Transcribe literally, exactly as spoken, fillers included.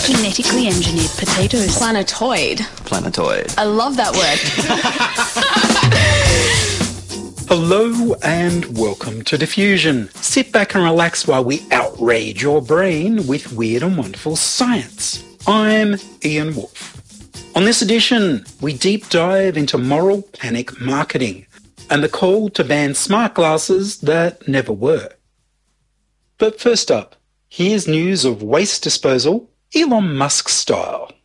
Genetically engineered potatoes. Planetoid. Planetoid. I love that word. Hello and welcome to Diffusion. Sit back and relax while we outrage your brain with weird and wonderful science. I'm Ian Wolfe. On this edition, we deep dive into moral panic marketing and the call to ban smart glasses that never were. But first up, here's news of waste disposal, Elon Musk style.